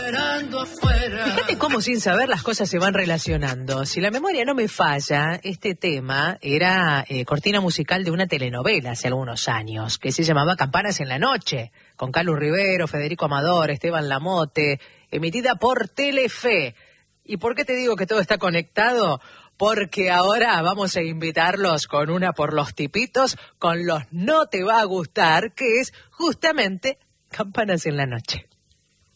esperando afuera. Fíjate cómo sin saber las cosas se van relacionando. Si la memoria no me falla, este tema era cortina musical de una telenovela hace algunos años, que se llamaba Campanas en la Noche, con Carlos Rivero, Federico Amador, Esteban Lamote, emitida por Telefe. ¿Y por qué te digo que todo está conectado? Porque ahora vamos a invitarlos con una por los tipitos, con los No Te Va a Gustar, que es justamente Campanas en la Noche.